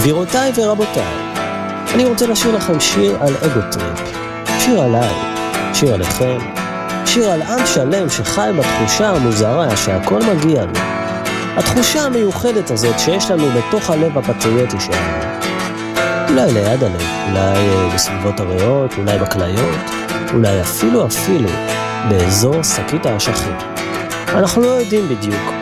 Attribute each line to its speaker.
Speaker 1: גבירותיי ורבותיי, אני רוצה לשיר לכם שיר על אגוטריפ, שיר עליי, שיר עליכם, שיר על עם שלם שחי בתחושה המוזרה שהכל מגיע לו. התחושה המיוחדת הזאת שיש לנו בתוך הלב הפטריוטי שלנו. אולי ליד הלב, אולי בסביבות הריאות, אולי בכליות, אולי אפילו באזור שקית האשכים. אנחנו לא יודעים בדיוק,